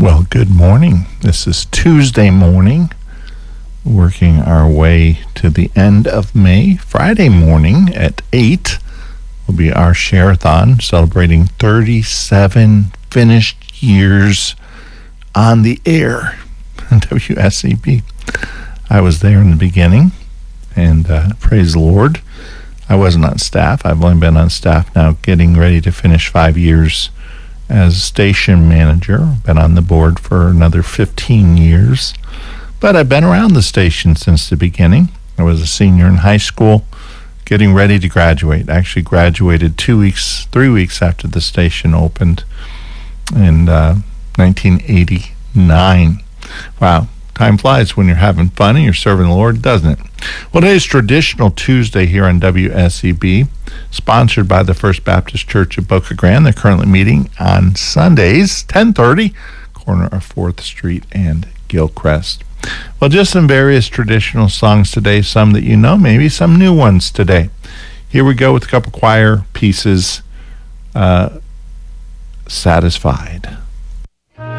Well, good morning. This is Tuesday morning, working our way to the end of May. Friday morning at 8 will be our share-a-thon, celebrating 37 finished years on the air on WSEB. I was there in the beginning, and praise the Lord, I wasn't on staff. I've only been on staff now, getting ready to finish 5 years as station manager. Been on the board for another 15 years, but I've been around the station since the beginning. I was a senior in high school, getting ready to graduate. I actually graduated 3 weeks after the station opened in 1989. Wow, time flies when you're having fun and you're serving the Lord, doesn't it? Well, today is Traditional Tuesday here on WSEB, sponsored by the First Baptist Church of Boca Grande. They're currently meeting on Sundays, 10:30, corner of 4th Street and Gilchrist. Well, just some various traditional songs today, some that you know, maybe some new ones today. Here we go with a couple choir pieces, Satisfied.